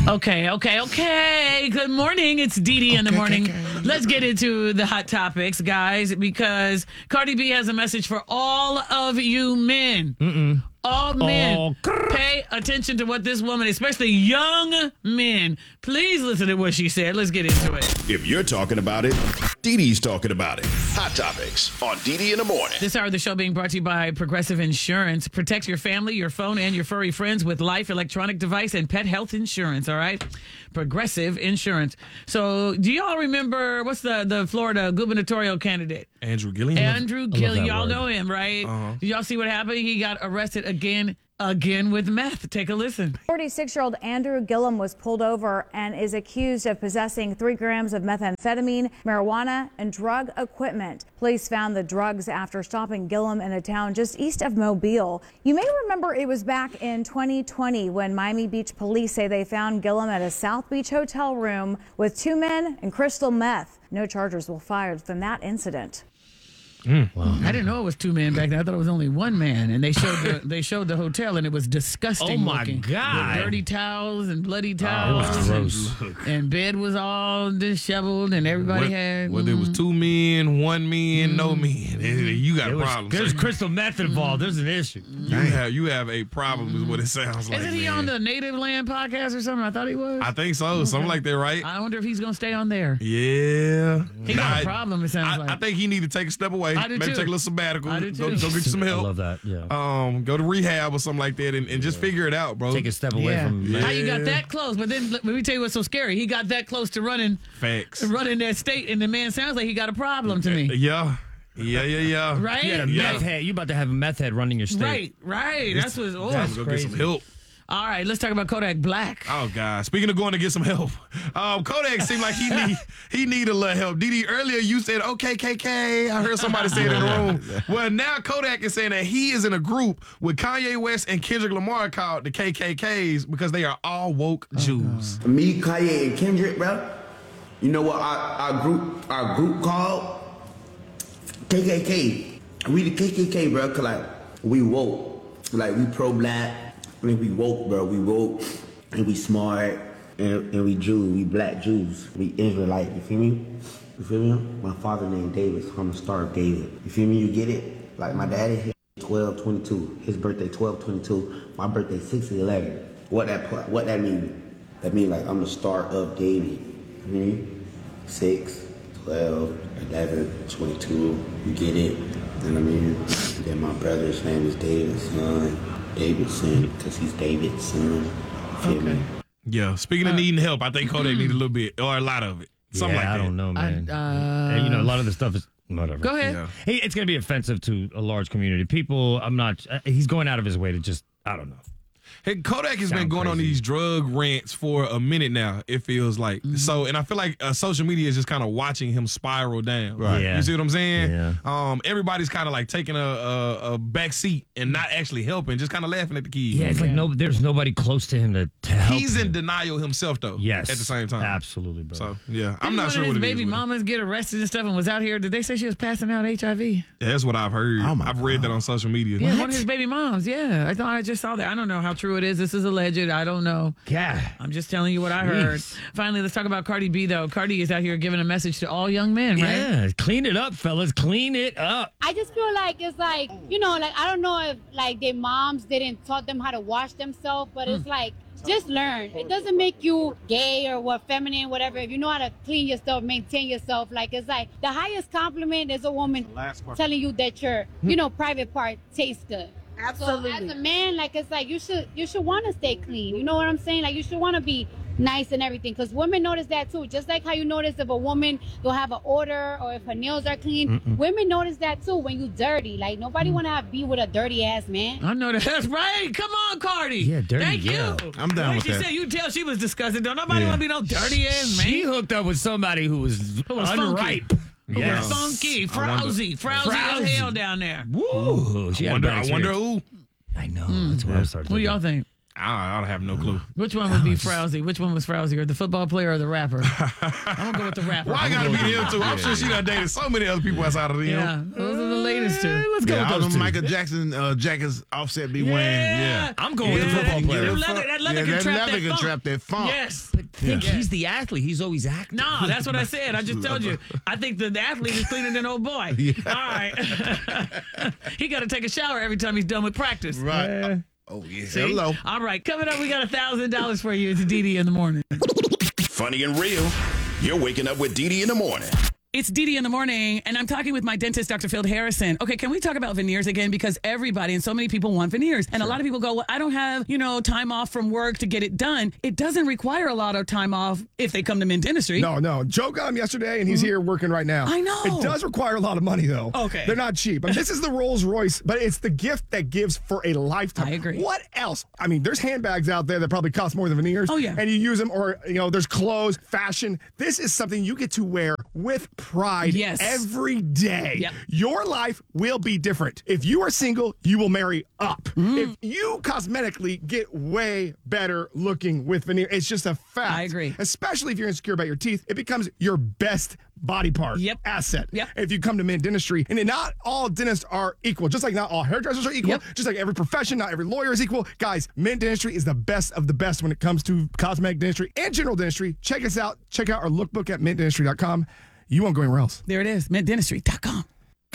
Okay. Good morning. It's Dee Dee in the morning. Let's get into the hot topics, guys, because Cardi B has a message for all of you men. All men, pay attention to what this woman, especially young men, please listen to what she said. Let's get into it. If you're talking about it, Dee Dee's talking about it. Hot Topics on Dee Dee in the morning. This hour of the show being brought to you by Progressive Insurance. Protect your family, your phone, and your furry friends with life, electronic device, and pet health insurance, all right? Progressive Insurance. So do y'all remember, what's the Florida gubernatorial candidate? Andrew Gillum. Andrew Gillum. Y'all know him, right? Did y'all see what happened? He got arrested again with meth. Take a listen. 46-year-old Andrew Gillum was pulled over and is accused of possessing 3 grams of methamphetamine, marijuana, and drug equipment. Police found the drugs after stopping Gillum in a town just east of Mobile. You may remember it was back in 2020 when Miami Beach police say they found Gillum at a South Beach hotel room with 2 men and crystal meth. No charges were fired from that incident. Wow. I didn't know it was 2 men back then. I thought it was only 1 man. And they showed the hotel, and it was disgusting. Oh my looking. God! With dirty towels and bloody towels. It was gross. And bed was all disheveled, and everybody had. Whether it was 2 men, 1 man, no men, you got a problem. There's crystal meth involved. There's an issue. You have a problem, is what it sounds like. Isn't he on the Native Land podcast or something? I thought he was. I think so. Something like that, right? I wonder if he's going to stay on there. Yeah. He got a problem, it sounds like. I think he need to take a step away. I do Maybe too. take a little sabbatical. I do Go too. get you some help. I love that. Yeah. Go to rehab or something like that and just figure it out, bro. Take a step away from. How you got that close? But then let me tell you what's so scary. He got that close to running that state, and the man sounds like he got a problem to me. Yeah. Right? You had a meth head. You about to have a meth head running your state. Right. That's what's Go get some help. All right, let's talk about Kodak Black. Oh God! Speaking of going to get some help, Kodak seemed like he need a little help. Dee Dee, earlier you said okay, KK. I heard somebody say it in the room. Well, now Kodak is saying that he is in a group with Kanye West and Kendrick Lamar called the KKKs because they are all woke Jews. Me, Kanye, and Kendrick, bro. You know what our group called? KKK. We the KKK, bro. Cause like we woke, like we pro-black. I mean, we woke, bro. We woke, and we smart, and we Jew. We black Jews. We Israelite. You feel me? You feel me? My father named David, so I'm the Star of David. You feel me? You get it? Like my daddy hit 12/22. His birthday 12/22. My birthday 6/11. What that mean? That mean like I'm the Star of David. You mean 6, 12, 11, 22. You get it? And I mean, then my brother's name is David's son. David's son, because he's David's son. Feel me? Yeah. Speaking of needing help, I think Kodak need a little bit or a lot of it. Something like that. I don't know, man. And, a lot of the stuff is whatever. Go ahead. Yeah. It's going to be offensive to a large community. People, he's going out of his way to just, I don't know. Hey, Kodak has been Sound going on crazy. these drug rants for a minute now, it feels like. So, and I feel like social media is just kind of watching him spiral down. Right. Yeah. You see what I'm saying? Yeah. Everybody's kind of like taking a back seat and not actually helping, just kind of laughing at the kids. Yeah, it's like there's nobody close to him to help He's him. in denial himself, though. Yes. At the same time. Absolutely, bro. So, yeah, I'm Didn't not one sure of what his it is. baby with it. mamas get arrested and stuff and was out here. Did they say she was passing out HIV? Yeah, that's what I've heard. I've read that on social media. Yeah, one of his baby moms. Yeah, I thought I just saw that. I don't know how true it is. This is alleged. I don't know. God. I'm just telling you what I heard. Finally, let's talk about Cardi B, though. Cardi is out here giving a message to all young men, right? Yeah, clean it up, fellas. Clean it up. I just feel like it's like, like I don't know if like their moms didn't taught them how to wash themselves, but it's like just learn. It doesn't make you gay or what feminine, whatever. If you know how to clean yourself, maintain yourself, like it's like the highest compliment is a woman telling you that your, private part tastes good. Absolutely. So as a man, like it's like you should want to stay clean. You know what I'm saying? Like you should want to be nice and everything, because women notice that too. Just like how you notice if a woman will have an odor or if her nails are clean, women notice that too when you dirty. Like nobody want to be with a dirty ass man. I know that's right. Come on, Cardi. Yeah, dirty. Thank yeah. you. I'm down with She that. said you tell she was disgusting. Don't nobody want to be no dirty ass man. She hooked up with somebody who was unripe. Yes. Funky, frowsy as hell down there. Woo. She had a bad I wonder experience. who. I know. That's what I started What do thinking. y'all think? I don't have no clue. Which one would be frowsy? Which one was frowsier, the football player or the rapper? I'm gonna go with the rapper. Why I gotta be him too? I'm sure she done dated so many other people outside of them. Yeah, those are the ladies Adidas too. Let's go Yeah, with all those them two. Michael Jackson jackets Offset be wearing. Yeah. I'm going with the football player. That leather can that trap leather that can funk. trap that funk. Yes. Think he's the athlete. He's always active. No, that's what I said. I just told you. I think the athlete is cleaner than old boy. All right. He got to take a shower every time he's done with practice. Right. Oh, yeah. See? Hello. All right. Coming up, we got $1,000 for you. It's Dee in the morning. Funny and real. You're waking up with Dee in the morning. It's Dee in the morning, and I'm talking with my dentist, Dr. Phil Harrison. Okay, can we talk about veneers again? Because everybody and so many people want veneers. And a lot of people go, well, I don't have, time off from work to get it done. It doesn't require a lot of time off if they come to Mint Dentistry. No. Joe got him yesterday, and he's here working right now. I know. It does require a lot of money, though. Okay. They're not cheap. I mean, this is the Rolls Royce, but it's the gift that gives for a lifetime. I agree. What else? I mean, there's handbags out there that probably cost more than veneers. Oh, yeah. And you use them, or, there's clothes, fashion. This is something you get to wear with pride. Yes. Every day. Yep. Your life will be different. If you are single, you will marry up. If you cosmetically get way better looking with veneer, it's just a fact. I agree. Especially if you're insecure about your teeth, it becomes your best body part, asset. Yep. If you come to Mint Dentistry, and not all dentists are equal, just like not all hairdressers are equal, just like every profession, not every lawyer is equal. Guys, Mint Dentistry is the best of the best when it comes to cosmetic dentistry and general dentistry. Check us out. Check out our lookbook at mintdentistry.com. You won't go anywhere else. There it is, mintdentistry.com.